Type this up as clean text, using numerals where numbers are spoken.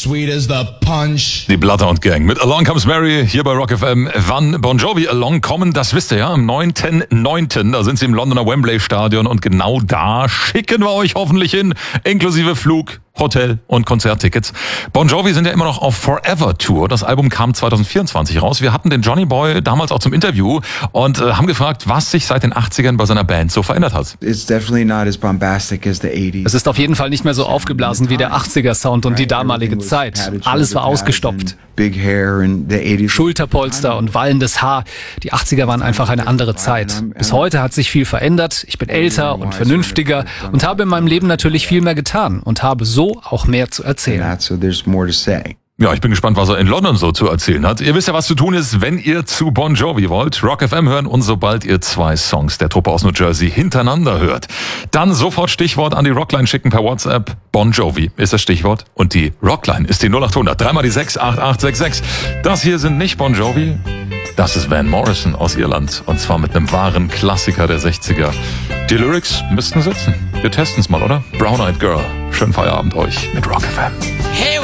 sweet as the punch. Die Blatter und Gang mit Along Comes Mary hier bei Rock FM. Wann Bon Jovi Along kommen, das wisst ihr ja, am 9.9. Da sind sie im Londoner Wembley Stadion und genau da schicken wir euch hoffentlich hin, inklusive Flug, Hotel und Konzerttickets. Bon Jovi sind ja immer noch auf Forever Tour. Das Album kam 2024 raus. Wir hatten den Johnny Boy damals auch zum Interview und haben gefragt, was sich seit den 80ern bei seiner Band so verändert hat. Es ist auf jeden Fall nicht mehr so aufgeblasen wie der 80er-Sound und die damalige Zeit. Alles war ausgestopft. Schulterpolster und wallendes Haar. Die 80er waren einfach eine andere Zeit. Bis heute hat sich viel verändert. Ich bin älter und vernünftiger und habe in meinem Leben natürlich viel mehr getan und habe so auch mehr zu erzählen. Ja, ich bin gespannt, was er in London so zu erzählen hat. Ihr wisst ja, was zu tun ist, wenn ihr zu Bon Jovi wollt. Rock FM hören und sobald ihr 2 Songs der Truppe aus New Jersey hintereinander hört, dann sofort Stichwort an die Rockline schicken per WhatsApp. Bon Jovi ist das Stichwort und die Rockline ist die 0800 3 mal die 6 8866. Das hier sind nicht Bon Jovi, das ist Van Morrison aus Irland und zwar mit einem wahren Klassiker der 60er. Die Lyrics müssten sitzen. Wir testen's mal, oder? Brown Eyed Girl. Schönen Feierabend euch mit Rock FM. Hey,